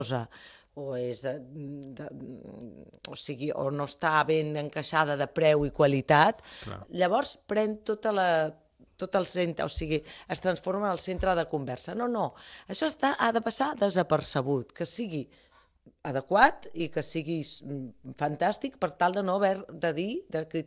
o sigui, o no està ben encaixada de preu i qualitat, llavors pren tot el centre, o sigui, es transforma en el centre de conversa. No, això ha de passar desapercebut, que sigui adequat i que sigui fantàstic per tal de no haver de dir,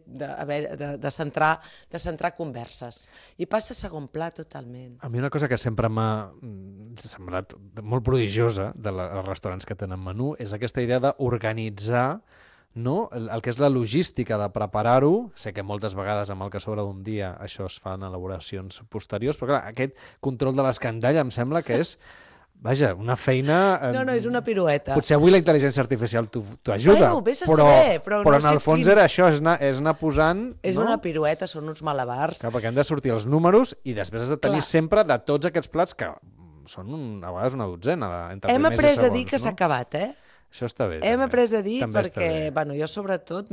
de centrar converses. I passa a segon pla totalment. A mi una cosa que sempre m'ha semblat molt prodigiosa dels restaurants que tenen menú és aquesta idea d'organitzar el que és la logística de preparar-ho. Sé que moltes vegades amb el que sobra d'un dia això es fa en elaboracions posteriors, però clar, aquest control de l'escandall em sembla que és una feina... No, és una pirueta. Potser avui la intel·ligència artificial t'ho ajuda, però en el fons era això, és anar posant... És una pirueta, són uns malabars. Clar, perquè han de sortir els números i després has de tenir sempre de tots aquests plats que són a vegades una dotzena. Hem après a dir que s'ha acabat, Això està bé. Hem après a dir perquè, jo sobretot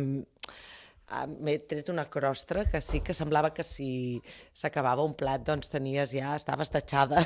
m'he tret una crostra que sí que semblava que si s'acabava un plat doncs estaves tatxada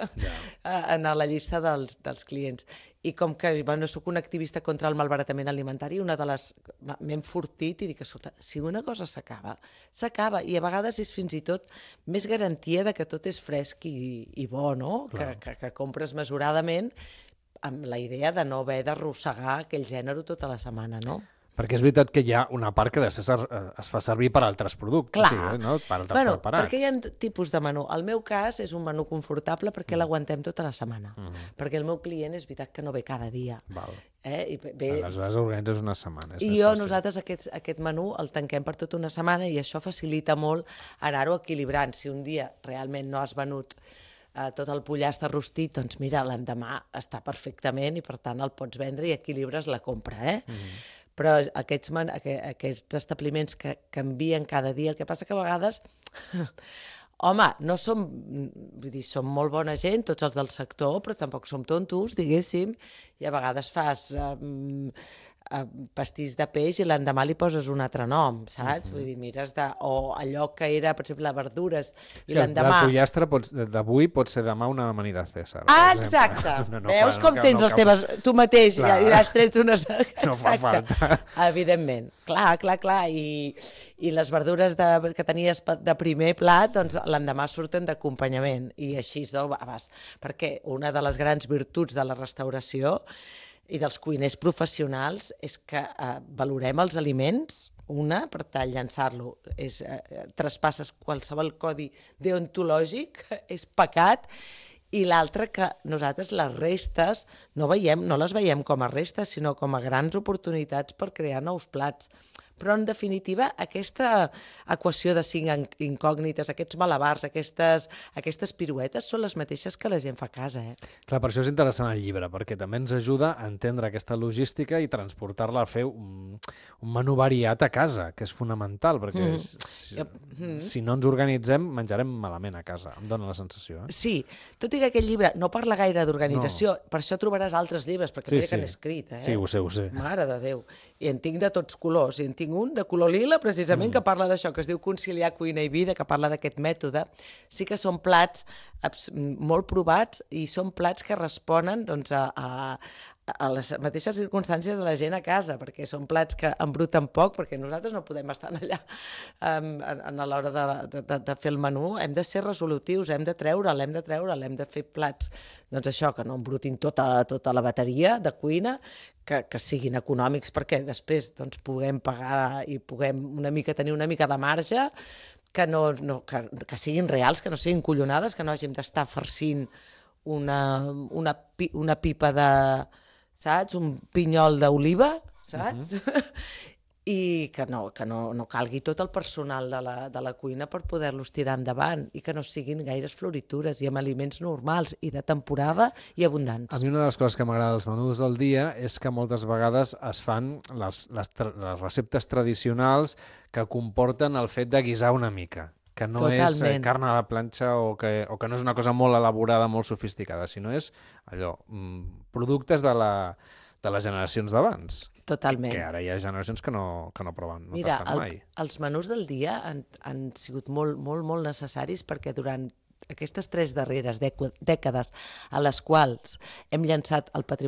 en la llista dels clients. I com que soc una activista contra el malbaratament alimentari, m'he enfortit i dic, escolta, si una cosa s'acaba, i a vegades és fins i tot més garantia de que tot és fresc i bo, no? Que compres mesuradament amb la idea de no haver d'arrossegar aquell gènere tota la setmana, no? Perquè és veritat que hi ha una part que després es fa servir per altres productes. Clar. Per altres preparats. Perquè hi ha tipus de menú. El meu cas és un menú confortable perquè l'aguantem tota la setmana. Perquè el meu client és veritat que no ve cada dia. Val. Aleshores organitzes una setmana. Nosaltres aquest menú el tanquem per tota una setmana i això facilita molt anar-ho equilibrant. Si un dia realment no has venut tot el pollastre rostit, doncs mira, l'endemà està perfectament i per tant el pots vendre i equilibres la compra, Però aquests establiments que canvien cada dia, el que passa que a vegades, home, no som, vull dir, som molt bona gent, tots els del sector, però tampoc som tontos, diguéssim, i a vegades fas pastís de peix i l'endemà li poses un altre nom, saps? Vull dir, mires o allò que era, per exemple, verdures, i l'endemà... El pollastre d'avui pot ser demà una amanida César. Exacte! Veus com tens les teves... Tu mateix ja has tret unes... No fa falta. Evidentment. Clar. I les verdures que tenies de primer plat, doncs l'endemà surten d'acompanyament. I així vas. Perquè una de les grans virtuts de la restauració i dels cuiners professionals és que valorem els aliments, per tal llençar-lo, traspasses qualsevol codi deontològic, és pecat, i l'altre que nosaltres les restes no les veiem com a restes, sinó com a grans oportunitats per crear nous plats. Però, en definitiva, aquesta equació de 5 incògnites, aquests malabars, aquestes piruetes, són les mateixes que la gent fa a casa. Clar, per això és interessant el llibre, perquè també ens ajuda a entendre aquesta logística i transportar-la a fer un menú variat a casa, que és fonamental, perquè si no ens organitzem, menjarem malament a casa. Em dóna la sensació. Sí, tot i que aquest llibre no parla gaire d'organització, per això trobaràs altres llibres, perquè mira que n'he escrit. Sí, ho sé. Mare de Déu. I en tinc de tots colors, i en tinc un de color lila, precisament, que parla d'això, que es diu Conciliar cuina i vida, que parla d'aquest mètode. Sí que són plats molt provats i són plats que responen a les mateixes circumstàncies de la gent a casa, perquè són plats que embruten poc, perquè nosaltres no podem estar allà a l'hora de fer el menú, hem de ser resolutius, hem de treure'l, hem de fer plats, doncs això, que no embrutin tota la bateria de cuina, que siguin econòmics, perquè després puguem pagar i puguem tenir una mica de marge, que siguin reals, que no siguin collonades, que no hàgim d'estar farcint una pipa de... saps? Un pinyol d'oliva, saps? I que no calgui tot el personal de la cuina per poder-los tirar endavant i que no siguin gaires floritures i amb aliments normals i de temporada i abundants. A mi una de les coses que m'agrada dels menús del dia és que moltes vegades es fan les receptes tradicionals que comporten el fet de guisar una mica, que no és carn a la planxa o que no és una cosa molt elaborada, molt sofisticada, sinó és allò, productes de les generacions d'abans. Totalment. Que ara hi ha generacions que no proven, no Mira, tasten mai. Els menús del dia han sigut molt, molt, molt necessaris perquè durant aquestes 3 darreres dècades a les quals hem llançat el patrimoni